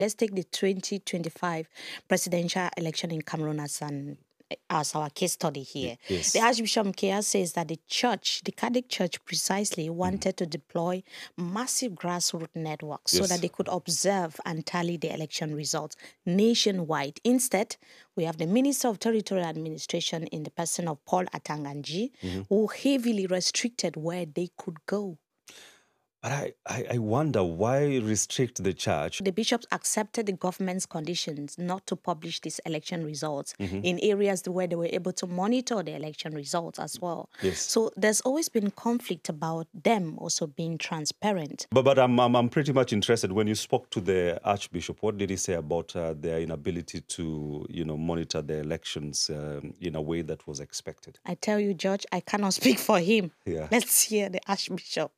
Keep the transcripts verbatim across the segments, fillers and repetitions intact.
Let's take the twenty twenty-five presidential election in Cameroon as an as our case study here. Yes. The Archbishop Mkia says that the church, the Catholic Church precisely, wanted mm. to deploy massive grassroots networks yes. so that they could observe and tally the election results nationwide. Instead, we have the Minister of Territorial Administration in the person of Paul Atanganji, mm-hmm. who heavily restricted where they could go. But I, I, I wonder why restrict the church? The bishops accepted the government's conditions not to publish these election results mm-hmm. in areas where they were able to monitor the election results as well. Yes. So there's always been conflict about them also being transparent. But but I'm, I'm, I'm pretty much interested. When you spoke to the Archbishop, what did he say about uh, their inability to, you know, monitor the elections um, in a way that was expected? I tell you, George, I cannot speak for him. Yeah. Let's hear the Archbishop.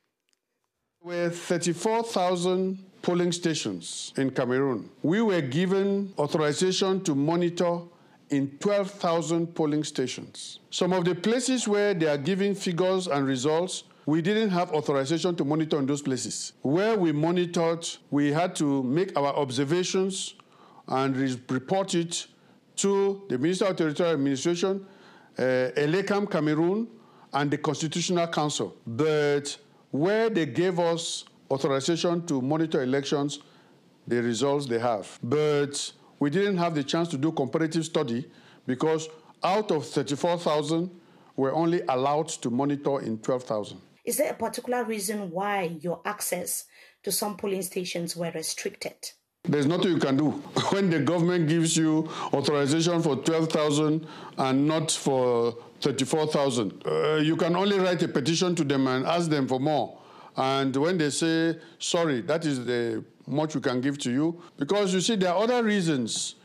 With thirty-four thousand polling stations in Cameroon, we were given authorization to monitor in twelve thousand polling stations. Some of the places where they are giving figures and results, we didn't have authorization to monitor in those places. Where we monitored, we had to make our observations and re report it to the Minister of Territorial Administration, uh, Elecam Cameroon, and the Constitutional Council. But where they gave us authorization to monitor elections, the results they have. But we didn't have the chance to do comparative study because out of thirty-four thousand, we're only allowed to monitor in twelve thousand. Is there a particular reason why your access to some polling stations were restricted? There's nothing you can do. When the government gives you authorization for twelve thousand and not for thirty-four thousand, uh, you can only write a petition to them and ask them for more. And when they say, sorry, that is the much we can give to you, because you see, there are other reasons.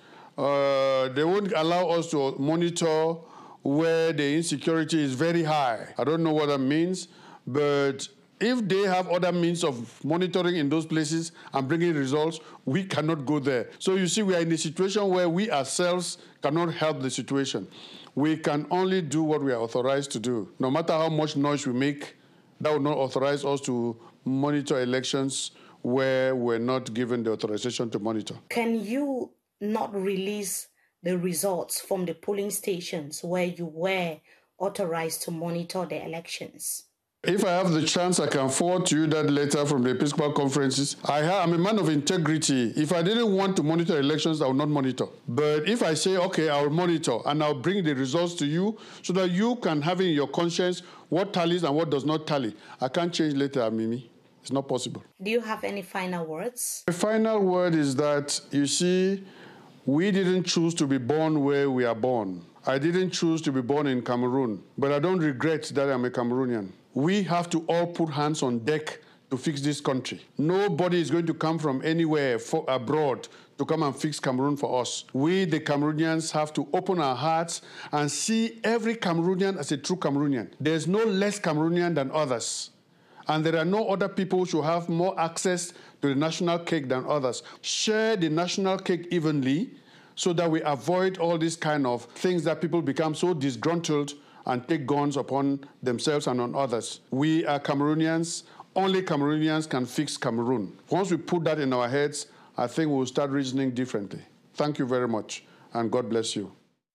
Uh, they won't allow us to monitor where the insecurity is very high. I don't know what that means, but if they have other means of monitoring in those places and bringing results, we cannot go there. So you see, we are in a situation where we ourselves cannot help the situation. We can only do what we are authorized to do. No matter how much noise we make, that will not authorize us to monitor elections where we're not given the authorization to monitor. Can you not release the results from the polling stations where you were authorized to monitor the elections? If I have the chance, I can forward to you that letter from the Episcopal conferences. I have, I'm a man of integrity. If I didn't want to monitor elections, I would not monitor. But if I say, okay, I'll monitor and I'll bring the results to you so that you can have in your conscience what tallies and what does not tally. I can't change later, Mimi. It's not possible. Do you have any final words? The final word is that, you see, we didn't choose to be born where we are born. I didn't choose to be born in Cameroon, but I don't regret that I'm a Cameroonian. We have to all put hands on deck to fix this country. Nobody is going to come from anywhere for abroad to come and fix Cameroon for us. We, the Cameroonians, have to open our hearts and see every Cameroonian as a true Cameroonian. There's no less Cameroonian than others. And there are no other people who have more access to the national cake than others. Share the national cake evenly so that we avoid all these kind of things that people become so disgruntled and take guns upon themselves and on others. We are Cameroonians. Only Cameroonians can fix Cameroon. Once we put that in our heads, I think we'll start reasoning differently. Thank you very much, and God bless you.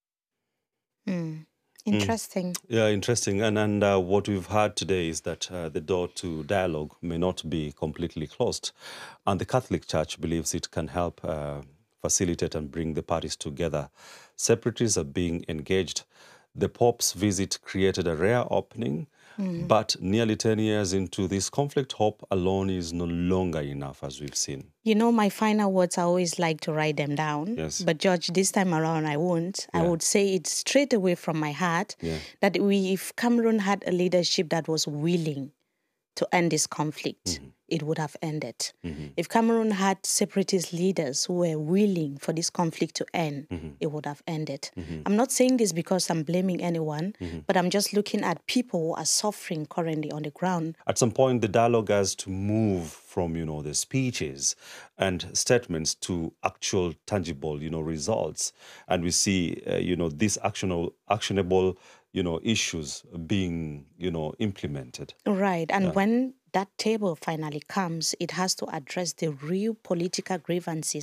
Mm. Interesting. Mm. Yeah, interesting. And, and uh, what we've heard today is that uh, the door to dialogue may not be completely closed. And the Catholic Church believes it can help uh, facilitate and bring the parties together. Separatists are being engaged. The Pope's visit created a rare opening, mm. but nearly ten years into this conflict, hope alone is no longer enough, as we've seen. You know, my final words, I always like to write them down. Yes. But, George, this time around, I won't. Yeah. I would say it straight away from my heart yeah. that we, if Cameroon had a leadership that was willing to end this conflict, mm-hmm. it would have ended. Mm-hmm. If Cameroon had separatist leaders who were willing for this conflict to end, mm-hmm. it would have ended. Mm-hmm. I'm not saying this because I'm blaming anyone, mm-hmm. but I'm just looking at people who are suffering currently on the ground. At some point, the dialogue has to move from, you know, the speeches and statements to actual tangible, you know, results. And we see, uh, you know, these actionable, actionable, you know, issues being, you know, implemented. Right. And yeah. when that table finally comes, it has to address the real political grievances